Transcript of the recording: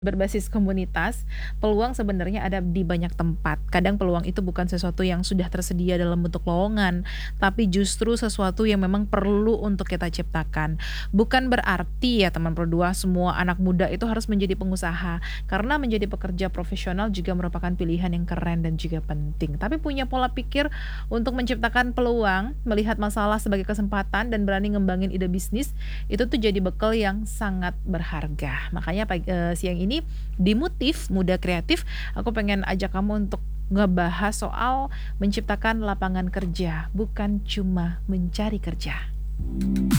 Berbasis komunitas, peluang sebenarnya ada di banyak tempat. Kadang peluang itu bukan sesuatu yang sudah tersedia dalam bentuk lowongan, tapi justru sesuatu yang memang perlu untuk kita ciptakan. Bukan berarti ya teman berdua semua anak muda itu harus menjadi pengusaha, karena menjadi pekerja profesional juga merupakan pilihan yang keren dan juga penting. Tapi punya pola pikir untuk menciptakan peluang, melihat masalah sebagai kesempatan dan berani ngembangin ide bisnis, itu tuh jadi bekal yang sangat berharga. Makanya siang ini di Motif Muda Kreatif, aku pengen ajak kamu untuk ngebahas soal menciptakan lapangan kerja, bukan cuma mencari kerja.